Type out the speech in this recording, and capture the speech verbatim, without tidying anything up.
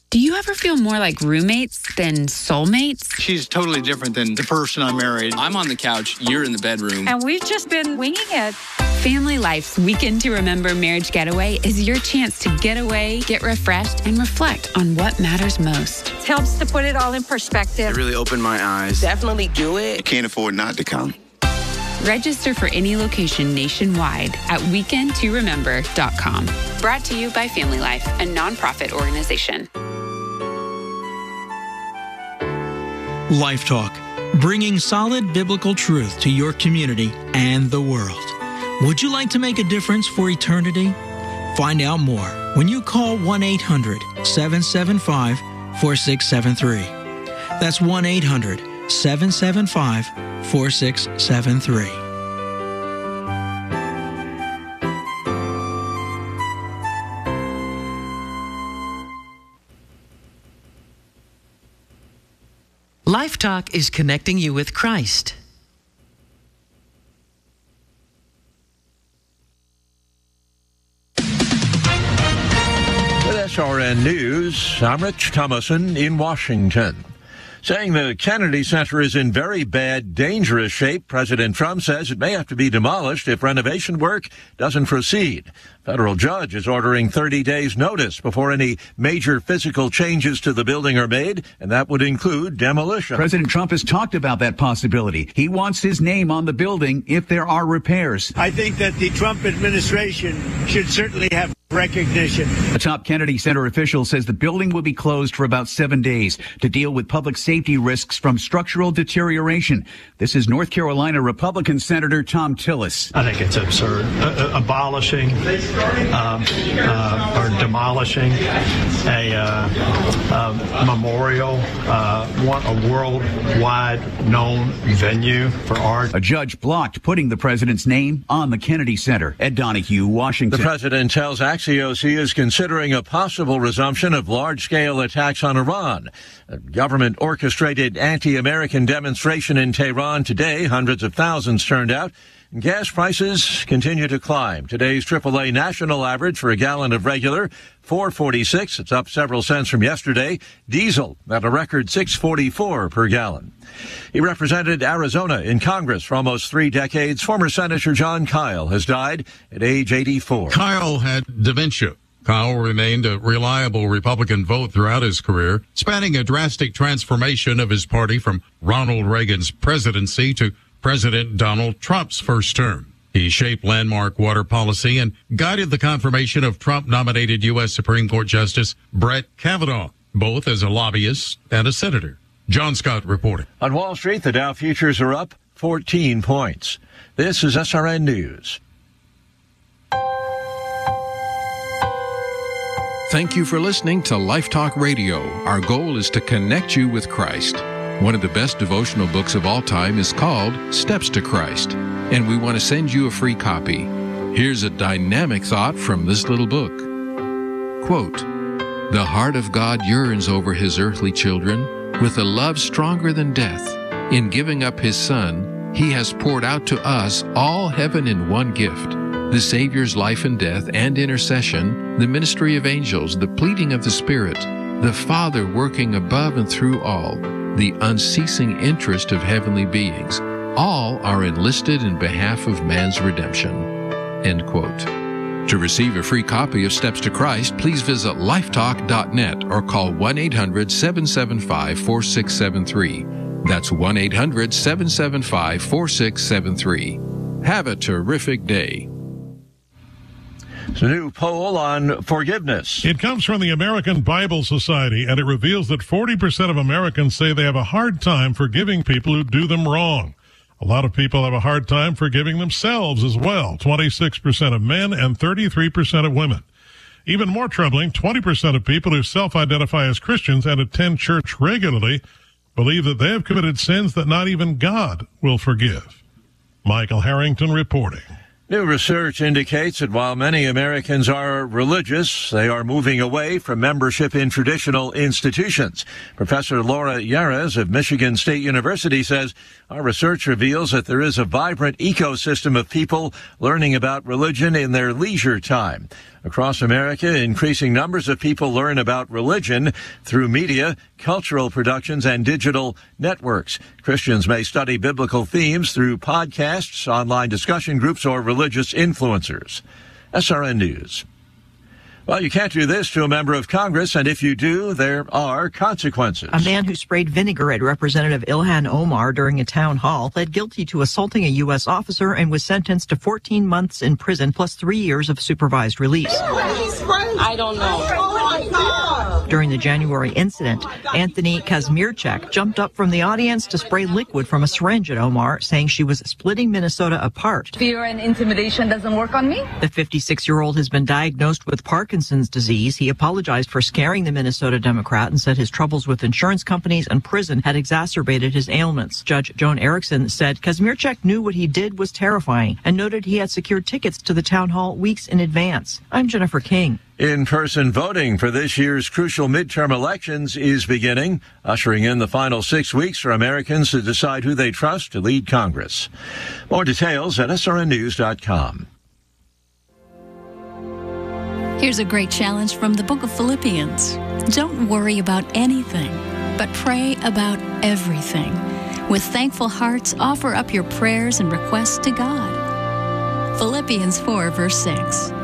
Do you ever feel more like roommates than soulmates? She's totally different than the person I married. I'm on the couch, you're in the bedroom. And we've just been winging it. Family Life's Weekend to Remember Marriage Getaway is your chance to get away, get refreshed, and reflect on what matters most. It helps to put it all in perspective. It really opened my eyes. Definitely do it. You can't afford not to come. Register for any location nationwide at weekend to remember dot com. Brought to you by Family Life, a nonprofit organization. Life Talk, bringing solid biblical truth to your community and the world. Would you like to make a difference for eternity? Find out more when you call one eight hundred seven seven five four six seven three. That's one eight hundred seven seven five four six seven three. Life Talk is connecting you with Christ. With S R N News, I'm Rich Thomason in Washington. Saying the Kennedy Center is in very bad, dangerous shape, President Trump says it may have to be demolished if renovation work doesn't proceed. Federal judge is ordering thirty days notice before any major physical changes to the building are made, and that would include demolition. President Trump has talked about that possibility. He wants his name on the building if there are repairs. I think that the Trump administration should certainly have recognition. A top Kennedy Center official says the building will be closed for about seven days to deal with public safety risks from structural deterioration. This is North Carolina Republican Senator Thom Tillis. I think it's absurd. Uh, abolishing um, uh, or demolishing a uh, uh, memorial, uh, one, a worldwide known venue for art. A judge blocked putting the president's name on the Kennedy Center. Ed Donahue, Washington. The president tells Axios he is considering a possible resumption of large-scale attacks on Iran. A government-orchestrated anti-American demonstration in Tehran today. Hundreds of thousands turned out. And gas prices continue to climb. Today's triple A national average for a gallon of regular, four forty-six. It's up several cents from yesterday. Diesel at a record six forty-four per gallon. He represented Arizona in Congress for almost three decades. Former Senator John Kyle has died at age eighty-four. Kyle had dementia. Kyle remained a reliable Republican vote throughout his career, spanning a drastic transformation of his party from Ronald Reagan's presidency to President Donald Trump's first term. He shaped landmark water policy and guided the confirmation of Trump-nominated U S Supreme Court Justice Brett Kavanaugh, both as a lobbyist and a senator. John Scott reporting. On Wall Street, the Dow futures are up fourteen points. This is S R N News. Thank you for listening to Life Talk Radio. Our goal is to connect you with Christ. One of the best devotional books of all time is called Steps to Christ, and we want to send you a free copy. Here's a dynamic thought from this little book. Quote, "The heart of God yearns over his earthly children with a love stronger than death. In giving up his Son, he has poured out to us all heaven in one gift, the Savior's life and death and intercession, the ministry of angels, the pleading of the Spirit, the Father working above and through all, the unceasing interest of heavenly beings. All are enlisted in behalf of man's redemption." End quote. To receive a free copy of Steps to Christ, please visit lifetalk dot net or call one eight hundred seven seven five four six seven three. That's one eight hundred seven seven five four six seven three. Have a terrific day. It's a new poll on forgiveness. It comes from the American Bible Society, and it reveals that forty percent of Americans say they have a hard time forgiving people who do them wrong. A lot of people have a hard time forgiving themselves as well. twenty-six percent of men and thirty-three percent of women. Even more troubling, twenty percent of people who self-identify as Christians and attend church regularly believe that they have committed sins that not even God will forgive. Michael Harrington reporting. New research indicates that while many Americans are religious, they are moving away from membership in traditional institutions. Professor Laura Yarez of Michigan State University says our research reveals that there is a vibrant ecosystem of people learning about religion in their leisure time. Across America, increasing numbers of people learn about religion through media, cultural productions, and digital networks. Christians may study biblical themes through podcasts, online discussion groups, or religious influencers. S R N News. Well, you can't do this to a member of Congress, and if you do, there are consequences. A man who sprayed vinegar at Representative Ilhan Omar during a town hall pled guilty to assaulting a U S officer and was sentenced to fourteen months in prison plus three years of supervised release. I don't know. Oh my God. During the January incident, Anthony Kazmierczak jumped up from the audience to spray liquid from a syringe at Omar, saying she was splitting Minnesota apart. Fear and intimidation doesn't work on me. The fifty-six-year-old has been diagnosed with Parkinson's disease. He apologized for scaring the Minnesota Democrat and said his troubles with insurance companies and prison had exacerbated his ailments. Judge Joan Erickson said Kazmierczak knew what he did was terrifying and noted he had secured tickets to the town hall weeks in advance. I'm Jennifer King. In-person voting for this year's crucial midterm elections is beginning, ushering in the final six weeks for Americans to decide who they trust to lead Congress. More details at S R N news dot com. Here's a great challenge from the book of Philippians. Don't worry about anything, but pray about everything. With thankful hearts, offer up your prayers and requests to God. Philippians four, verse six.